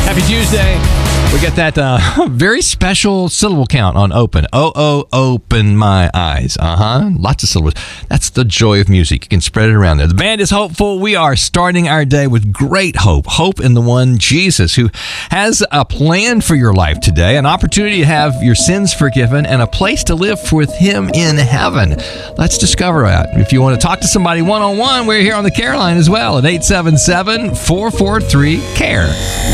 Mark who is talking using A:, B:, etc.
A: Happy Tuesday. We got that very special syllable count on open. O-O, open my eyes. Lots of syllables. That's the joy of music. You can spread it around there. The band is hopeful. We are starting our day with great hope. Hope in the one Jesus who has a plan for your life today, an opportunity to have your sins forgiven, and a place to live with him in heaven. Let's discover that. If you want to talk to somebody one-on-one, we're here on the Care Line as well at 877-443-CARE.